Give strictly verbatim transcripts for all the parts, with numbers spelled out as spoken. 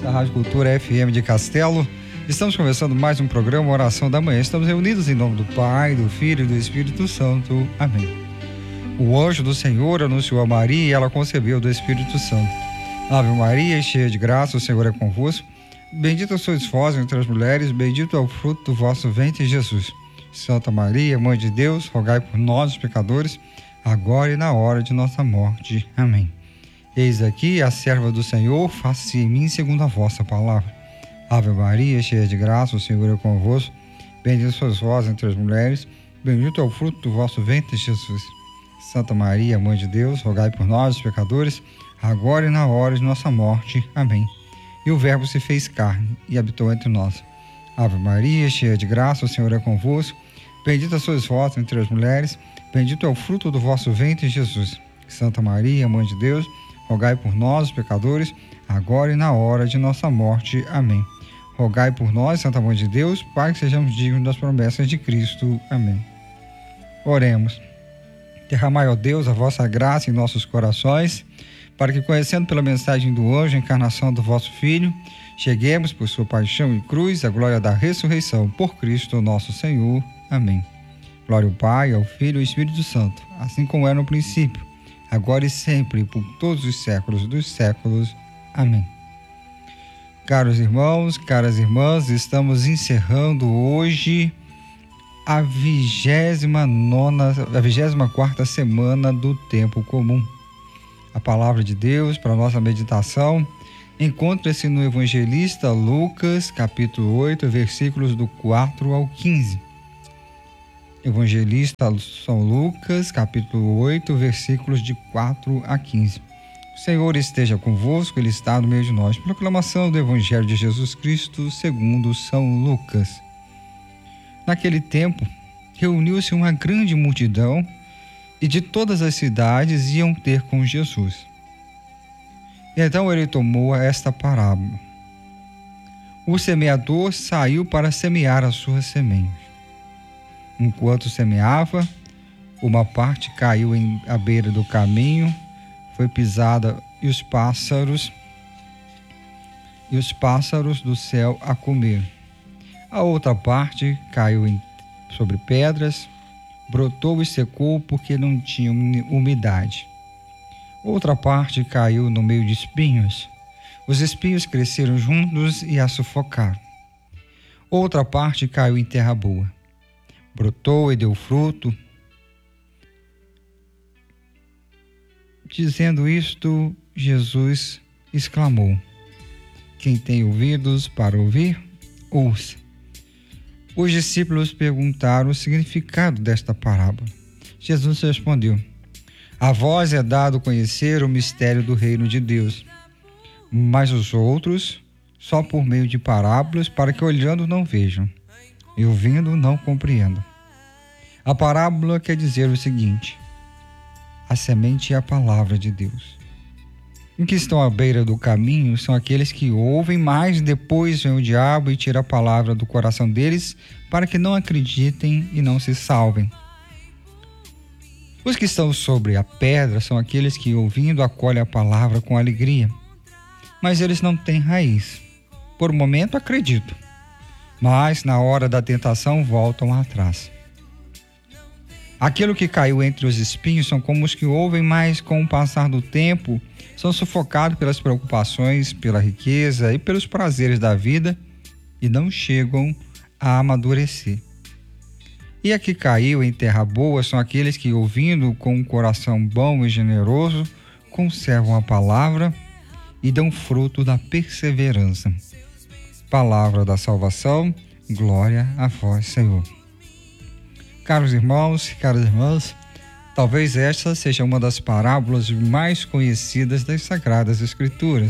da Rádio Cultura F M de Castelo. Estamos começando mais um programa Oração da Manhã. Estamos reunidos em nome do Pai, do Filho e do Espírito Santo. Amém. O anjo do Senhor anunciou a Maria e ela concebeu do Espírito Santo. Ave Maria, cheia de graça, o Senhor é convosco. Bendita sois vós entre as mulheres, bendito é o fruto do vosso ventre, Jesus. Santa Maria, Mãe de Deus, rogai por nós, os pecadores, agora e na hora de nossa morte. Amém. Eis aqui a serva do Senhor, faça-se em mim segundo a vossa palavra. Ave Maria, cheia de graça, o Senhor é convosco. Bendita sois vós entre as mulheres, bendito é o fruto do vosso ventre, Jesus. Santa Maria, Mãe de Deus, rogai por nós, os pecadores, agora e na hora de nossa morte. Amém. E o Verbo se fez carne e habitou entre nós. Ave Maria, cheia de graça, o Senhor é convosco. Bendita sois vós entre as mulheres, bendito é o fruto do vosso ventre, Jesus. Santa Maria, Mãe de Deus, rogai por nós, os pecadores, agora e na hora de nossa morte. Amém. Rogai por nós, Santa Mãe de Deus, para que sejamos dignos das promessas de Cristo. Amém. Oremos. Derramai, ó Deus, a vossa graça em nossos corações, para que, conhecendo pela mensagem do anjo a encarnação do vosso Filho, cheguemos por sua paixão e cruz à glória da ressurreição por Cristo nosso Senhor. Amém. Glória ao Pai, ao Filho e ao Espírito Santo, assim como era no princípio, agora e sempre, e por todos os séculos dos séculos. Amém. Caros irmãos, caras irmãs, estamos encerrando hoje a vigésima nona, a vigésima quarta semana do tempo comum. A palavra de Deus para a nossa meditação encontra-se no Evangelista Lucas, capítulo oito, versículos do quatro ao quinze. Evangelista São Lucas, capítulo oito, versículos de quatro a quinze. O Senhor esteja convosco, Ele está no meio de nós. Proclamação do Evangelho de Jesus Cristo segundo São Lucas. Naquele tempo, reuniu-se uma grande multidão e de todas as cidades iam ter com Jesus. E então ele tomou esta parábola. O semeador saiu para semear a sua semente. Enquanto semeava, uma parte caiu em, à beira do caminho, foi pisada e os pássaros e os pássaros do céu a comer. A outra parte caiu em, sobre pedras, brotou e secou porque não tinha umidade. Outra parte caiu no meio de espinhos. Os espinhos cresceram juntos e a sufocaram. Outra parte caiu em terra boa. Brotou e deu fruto. Dizendo isto, Jesus exclamou: quem tem ouvidos para ouvir, ouça. Os discípulos perguntaram o significado desta parábola. Jesus respondeu: a vós é dado conhecer o mistério do reino de Deus, mas os outros só por meio de parábolas, para que olhando não vejam e ouvindo não compreendam. A parábola quer dizer o seguinte: a semente é a palavra de Deus. Os que estão à beira do caminho são aqueles que ouvem, mas depois vem o diabo e tira a palavra do coração deles para que não acreditem e não se salvem. Os que estão sobre a pedra são aqueles que, ouvindo, acolhem a palavra com alegria, mas eles não têm raiz. Por um momento acreditam, mas na hora da tentação voltam atrás. Aquilo que caiu entre os espinhos são como os que ouvem, mas com o passar do tempo são sufocados pelas preocupações, pela riqueza e pelos prazeres da vida e não chegam a amadurecer. E a que caiu em terra boa são aqueles que, ouvindo com um coração bom e generoso, conservam a palavra e dão fruto da perseverança. Palavra da salvação, glória a vós, Senhor. Caros irmãos e caras irmãs, talvez esta seja uma das parábolas mais conhecidas das Sagradas Escrituras.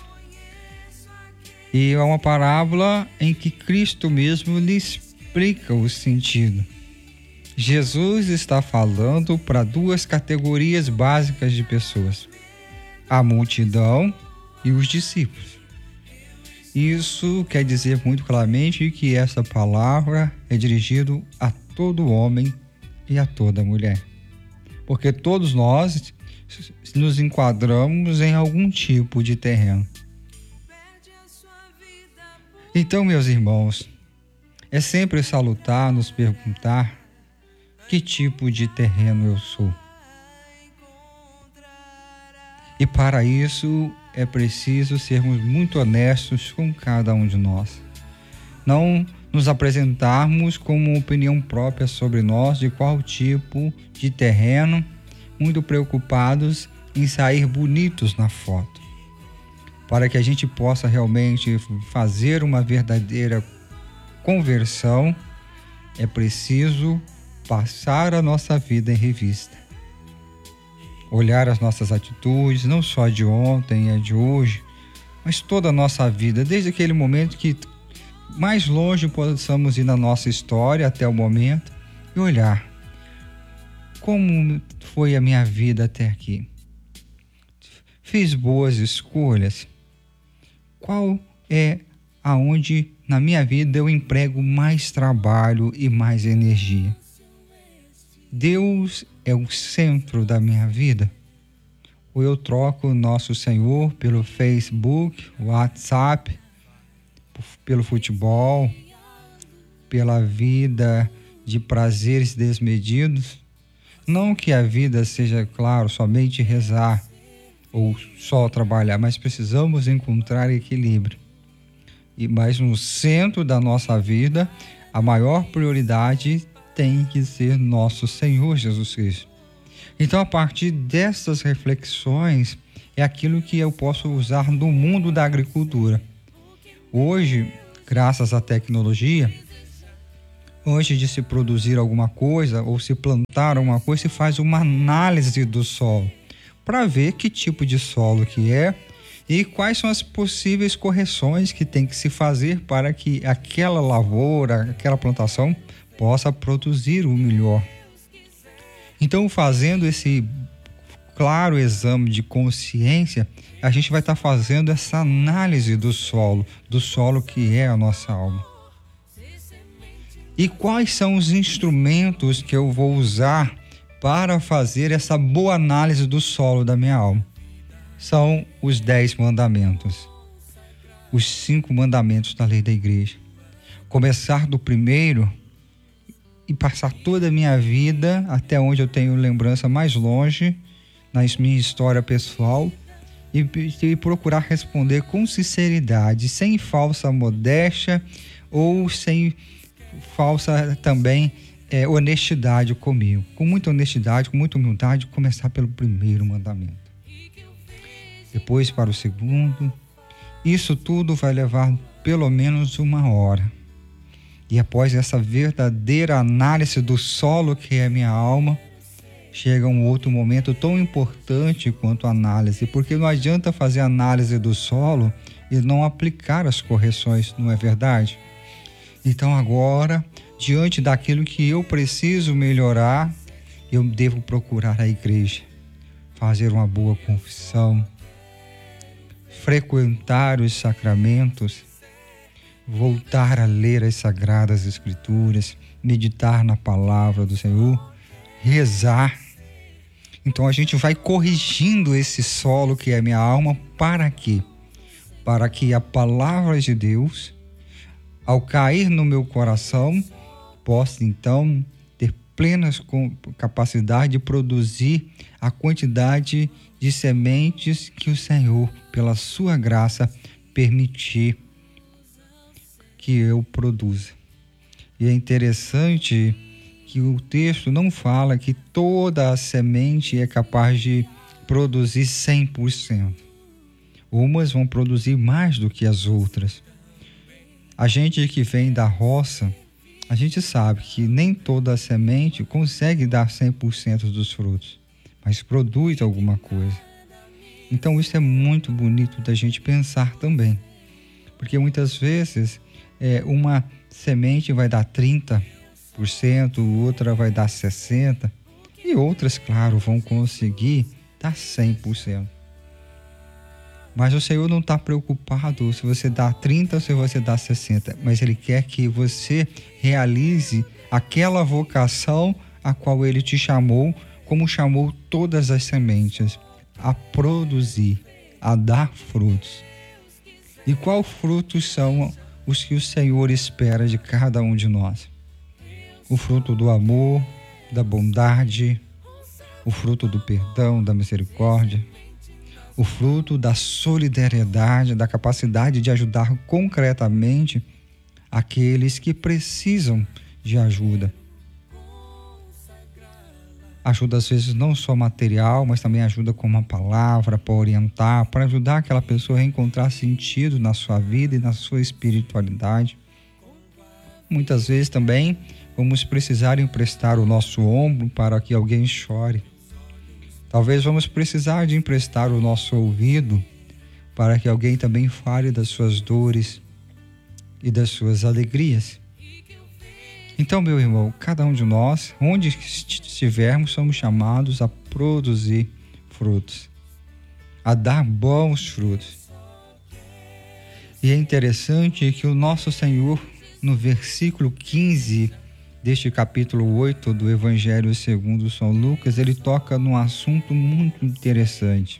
E é uma parábola em que Cristo mesmo lhe explica o sentido. Jesus está falando para duas categorias básicas de pessoas: a multidão e os discípulos. Isso quer dizer muito claramente que essa palavra é dirigida a todo homem e a toda mulher. Porque todos nós nos enquadramos em algum tipo de terreno. Então, meus irmãos, é sempre salutar nos perguntar que tipo de terreno eu sou. E para isso é preciso sermos muito honestos com cada um de nós. Não nos apresentarmos como uma opinião própria sobre nós, de qual tipo de terreno, muito preocupados em sair bonitos na foto. Para que a gente possa realmente fazer uma verdadeira conversão, é preciso passar a nossa vida em revista. Olhar as nossas atitudes, não só de ontem e de hoje, mas toda a nossa vida, desde aquele momento que mais longe possamos ir na nossa história até o momento e olhar como foi a minha vida até aqui. Fiz boas escolhas? Qual é aonde na minha vida eu emprego mais trabalho e mais energia? Deus é o centro da minha vida? Ou eu troco o nosso Senhor pelo Facebook, WhatsApp, pelo futebol, pela vida de prazeres desmedidos? Não que a vida seja, claro, somente rezar ou só trabalhar, mas precisamos encontrar equilíbrio. E mas no centro da nossa vida, a maior prioridade tem que ser nosso Senhor Jesus Cristo. Então, a partir dessas reflexões, é aquilo que eu posso usar no mundo da agricultura. Hoje, graças à tecnologia, antes de se produzir alguma coisa ou se plantar alguma coisa, se faz uma análise do solo para ver que tipo de solo que é e quais são as possíveis correções que tem que se fazer para que aquela lavoura, aquela plantação possa produzir o melhor. Então, fazendo esse claro exame de consciência, a gente vai estar fazendo essa análise do solo, do solo que é a nossa alma. E quais são os instrumentos que eu vou usar para fazer essa boa análise do solo da minha alma? São os dez mandamentos, os cinco mandamentos da lei da igreja. Começar do primeiro e passar toda a minha vida, até onde eu tenho lembrança mais longe, na minha história pessoal, e, e procurar responder com sinceridade, sem falsa modéstia ou sem falsa também é, honestidade comigo. Com muita honestidade, com muita humildade, começar pelo primeiro mandamento. Depois para o segundo. Isso tudo vai levar pelo menos uma hora. E após essa verdadeira análise do solo que é a minha alma, chega um outro momento tão importante quanto a análise, porque não adianta fazer análise do solo e não aplicar as correções, não é verdade? Então agora, diante daquilo que eu preciso melhorar, eu devo procurar a igreja, fazer uma boa confissão, frequentar os sacramentos, voltar a ler as Sagradas Escrituras, meditar na palavra do Senhor, rezar. Então a gente vai corrigindo esse solo que é a minha alma, para quê? Para que a palavra de Deus, ao cair no meu coração, possa então ter plena capacidade de produzir a quantidade de sementes que o Senhor, pela sua graça, permitir que eu produza. E é interessante que o texto não fala que toda a semente é capaz de produzir cem por cento. Umas vão produzir mais do que as outras. A gente que vem da roça, a gente sabe que nem toda a semente consegue dar cem por cento dos frutos, mas produz alguma coisa. Então isso é muito bonito da gente pensar também, porque muitas vezes é, uma semente vai dar trinta por cento, outra vai dar sessenta por cento, e outras, claro, vão conseguir dar cem por cento. Mas o Senhor não está preocupado se você dá trinta ou se você dá sessenta, mas Ele quer que você realize aquela vocação a qual Ele te chamou, como chamou todas as sementes, a produzir, a dar frutos. E quais frutos são os que o Senhor espera de cada um de nós. O fruto do amor, da bondade, o fruto do perdão, da misericórdia, o fruto da solidariedade, da capacidade de ajudar concretamente aqueles que precisam de ajuda. Ajuda às vezes não só material, mas também ajuda com uma palavra para orientar, para ajudar aquela pessoa a encontrar sentido na sua vida e na sua espiritualidade. Muitas vezes também vamos precisar emprestar o nosso ombro para que alguém chore. Talvez vamos precisar de emprestar o nosso ouvido para que alguém também fale das suas dores e das suas alegrias. Então, meu irmão, cada um de nós, onde estivermos, somos chamados a produzir frutos, a dar bons frutos. E é interessante que o nosso Senhor, no versículo quinze deste capítulo oito do Evangelho segundo São Lucas, ele toca num assunto muito interessante.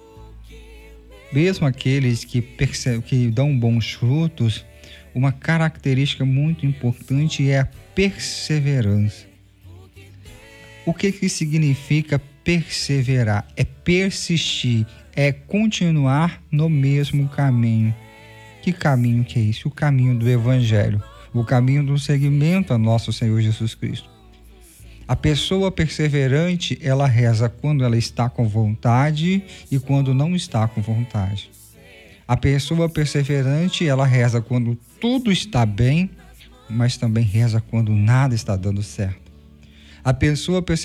Mesmo aqueles que, perce- que dão bons frutos, uma característica muito importante é a perseverança. O que que significa perseverar? É persistir, é continuar no mesmo caminho. Que caminho que é esse? O caminho do Evangelho, o caminho do seguimento a nosso Senhor Jesus Cristo. A pessoa perseverante, ela reza quando ela está com vontade e quando não está com vontade. A pessoa perseverante, ela reza quando tudo está bem, mas também reza quando nada está dando certo. A pessoa perseverante